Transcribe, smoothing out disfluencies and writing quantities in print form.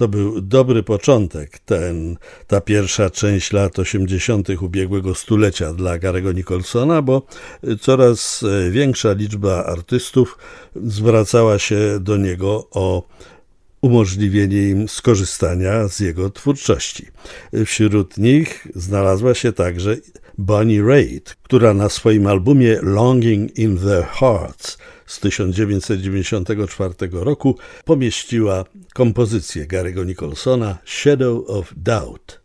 To był dobry początek, ta pierwsza część lat 80. ubiegłego stulecia dla Gary'ego Nicholsona, bo coraz większa liczba artystów zwracała się do niego o umożliwienie im skorzystania z jego twórczości. Wśród nich znalazła się także Bonnie Raitt, która na swoim albumie Longing in Their Hearts z 1994 roku pomieściła kompozycję Gary'ego Nicholsona Shadow of Doubt.